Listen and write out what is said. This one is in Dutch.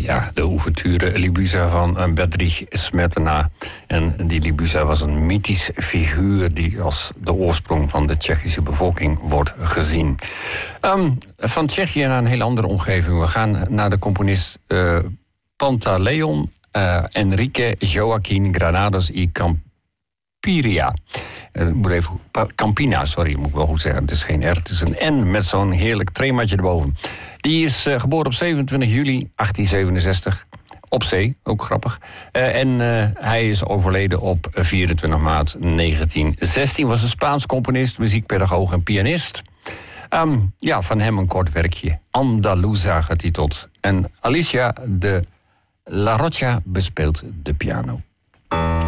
Ja, de ouverture Libuza van Bedřich Smetana. En die Libuza was een mythisch figuur die als de oorsprong van de Tsjechische bevolking wordt gezien. Van Tsjechië naar een heel andere omgeving. We gaan naar de componist Pantaleon Enrique Joaquín Granados y Campiria. Campina, sorry, moet ik wel goed zeggen. Het is geen R, het is een N met zo'n heerlijk tremaatje erboven. Die is geboren op 27 juli 1867. Op zee, ook grappig. En hij is overleden op 24 maart 1916. Was een Spaans componist, muziekpedagoog en pianist. Van hem een kort werkje. Andaluza getiteld. En Alicia de La Rocha bespeelt de piano.